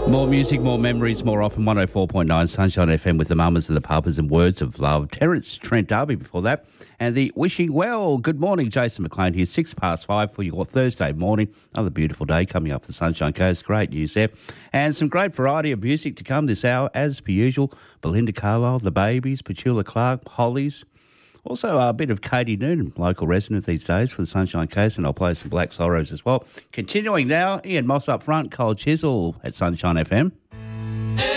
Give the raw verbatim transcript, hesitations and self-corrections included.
More music, more memories, more often. one oh four point nine Sunshine F M with the Mamas and the Papas and Words of Love. Terence Trent D'Arby before that. And the Wishing Well. Good morning, Jason McLean here. Six past five for your Thursday morning. Another beautiful day coming up the Sunshine Coast. Great news there. And some great variety of music to come this hour, as per usual. Belinda Carlisle, The Babies, Petula Clark, Hollies. Also, a bit of Katie Noonan, local resident these days for the Sunshine Coast, and I'll play some Black Sorrows as well. Continuing now, Ian Moss up front, Cole Chisel at Sunshine F M.